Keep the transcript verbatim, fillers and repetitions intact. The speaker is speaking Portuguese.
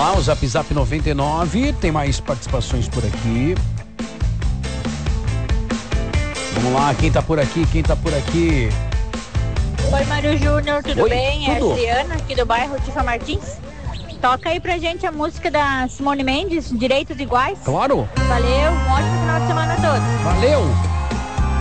lá, o Zap Zap noventa e nove. Tem mais participações por aqui. Vamos lá, quem tá por aqui? Quem tá por aqui? Oi, Mário Júnior, tudo Oi, bem? tudo. É a Adriana, aqui do bairro Tifa Martins. Toca aí pra gente a música da Simone Mendes, Direitos Iguais. Claro. Valeu, um ótimo final de semana a todos. Valeu.